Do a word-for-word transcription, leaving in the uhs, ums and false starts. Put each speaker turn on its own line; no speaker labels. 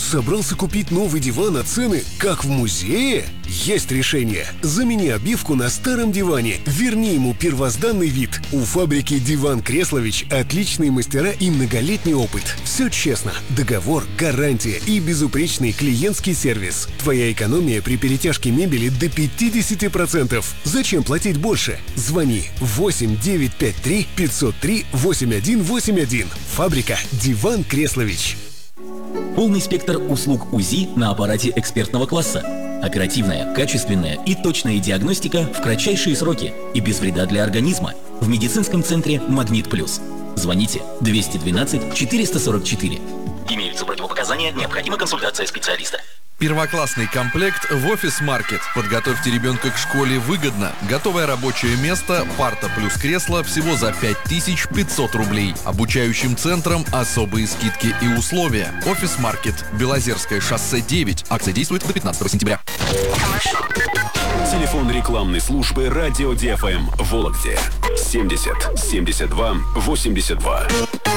Собрался купить новый диван, а цены как в музее? Есть решение. Замени обивку на старом диване. Верни ему первозданный вид. У фабрики «Диван Креслович» отличные мастера и многолетний опыт. Все честно. Договор, гарантия и безупречный клиентский сервис. Твоя экономия при перетяжке мебели до пятьдесят процентов. Зачем платить больше? Звони восемь девятьсот пятьдесят три пятьсот три восемьдесят один восемьдесят один. Фабрика «Диван Креслович».
Полный спектр услуг УЗИ на аппарате экспертного класса. Оперативная, качественная и точная диагностика в кратчайшие сроки и без вреда для организма. В медицинском центре «Магнит Плюс». Звоните двести двенадцать четыреста сорок четыре. Имеются противопоказания, необходима консультация специалиста.
Первоклассный комплект в офис-маркет. Подготовьте ребенка к школе выгодно. Готовое рабочее место, парта плюс кресло всего за пять тысяч пятьсот рублей. Обучающим центрам особые скидки и условия. Офис-маркет. Белозерское шоссе девять. Акция действует до пятнадцатого сентября.
Телефон рекламной службы «Радио ди эф эм» в Вологде. семьдесят семьдесят два восемьдесят два.